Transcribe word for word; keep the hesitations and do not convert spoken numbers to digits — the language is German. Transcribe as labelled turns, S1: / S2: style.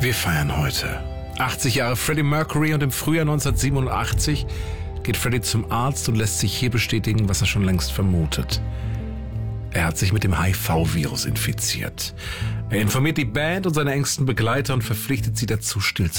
S1: Wir feiern heute achtzig Jahre Freddie Mercury und im Frühjahr neunzehnhundertsiebenundachtzig geht Freddie zum Arzt und lässt sich hier bestätigen, was er schon längst vermutet. Er hat sich mit dem H I V-Virus infiziert. Er informiert die Band und seine engsten Begleiter und verpflichtet sie dazu, still zu